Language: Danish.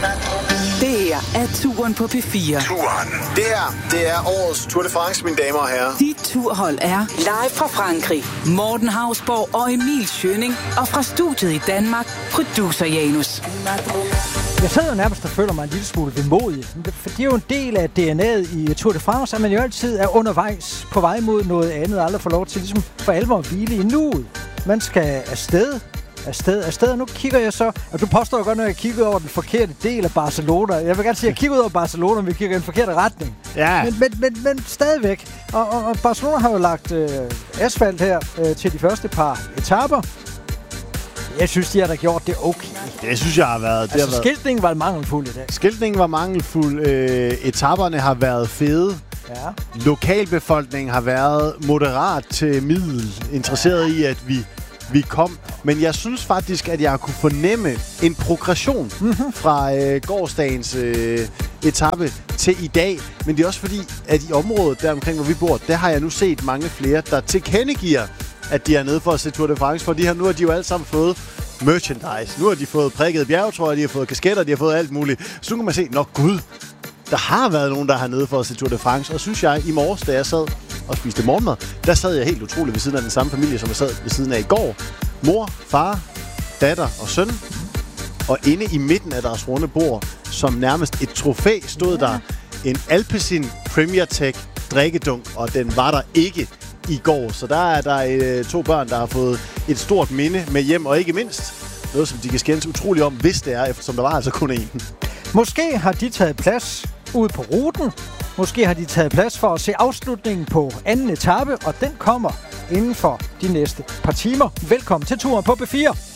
Det her er Turen på P4. Turen. Det er årets Tour de France, mine damer og herrer. Dit turhold er live fra Frankrig. Morten Hausborg og Emil Schønning. Og fra studiet i Danmark, producer Janus. Jeg sidder jo nærmest og føler mig en lille smule vemodig. For det er jo en del af DNA'et i Tour de France, at man jo altid er undervejs på vej mod noget andet, og aldrig får lov til ligesom for alvor at hvile i nuet. Man skal afsted. Og nu kigger jeg så, og du påstår godt, når jeg kigger over den forkerte del af Barcelona. Jeg vil gerne sige, at jeg kigger ud over Barcelona, men vi kigger i den forkerte retning. Ja. Men stadigvæk. Og Barcelona har jo lagt asfalt her til de første par etaper. Jeg synes, de har da gjort det okay. Det synes jeg har været... Skiltningen var mangelfuld i dag. Skiltningen var mangelfuld. Etaperne har været fede. Ja. Lokalbefolkningen har været moderat til middel interesseret i, at vi kom. Men jeg synes faktisk, at jeg kunne fornemme en progression fra gårsdagens etape til i dag. Men det er også fordi, at i området der omkring, hvor vi bor, der har jeg nu set mange flere, der tilkendegiver, at de er nede for at se Tour de France. For nu har de jo alle sammen fået merchandise. Nu har de fået prikket bjergetrøjer, de har fået kasketter, de har fået alt muligt. Så nu kan man se, gud, der har været nogen, der er nede for at se Tour de France. Og synes jeg, i morges, da jeg sad og spiste morgenmad, der sad jeg helt utroligt ved siden af den samme familie, som jeg sad ved siden af i går. Mor, far, datter og søn. Og inde i midten af deres runde bord, som nærmest et trofæ, stod der en Alpecin Premier Tech drikkedunk, og den var der ikke i går. Så der er der 2 børn, der har fået et stort minde med hjem, og ikke mindst noget, som de kan skændes utroligt om, hvis det er, eftersom der var altså kun én. Måske har de taget plads ude på ruten. Måske har de taget plads for at se afslutningen på anden etape, og den kommer inden for de næste par timer. Velkommen til Turen på P4.